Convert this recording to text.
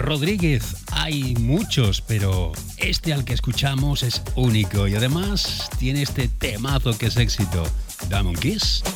Rodríguez, hay muchos, pero este al que escuchamos es único y además tiene este temazo que es éxito. Dame un kiss.